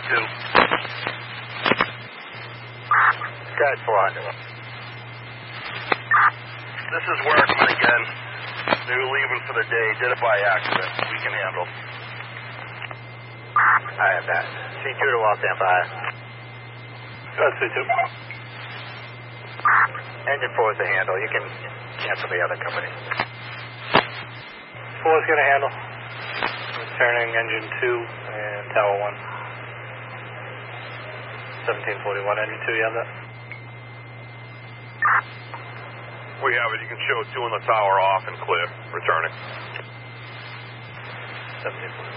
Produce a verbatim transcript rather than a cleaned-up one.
two. Sky four hundred. This is Workman again. They were leaving for the day. Did it by accident. We can handle. I have that. C two to Wall standby. That's C two. Engine four is a handle. You can cancel the other company. Four is going to handle. Returning engine two and tower one. seventeen forty-one, engine two, you have that? We have it. You can show two in the tower off and clear. Returning. seventeen forty-one.